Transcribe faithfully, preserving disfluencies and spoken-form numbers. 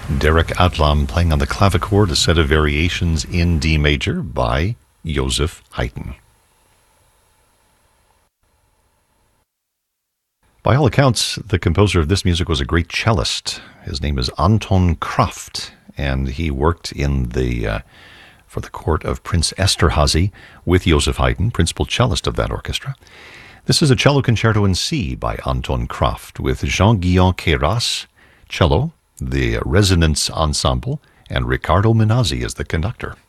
Derek Adlam playing on the clavichord, a set of variations in D major by Joseph Haydn. By all accounts, the composer of this music was a great cellist. His name is Anton Kraft, and he worked in the uh, for the court of Prince Esterhazy with Joseph Haydn, principal cellist of that orchestra. This is a cello concerto in C by Anton Kraft with Jean-Guillaume Queyras, cello, the Resonance Ensemble, and Riccardo Minazzi as the conductor.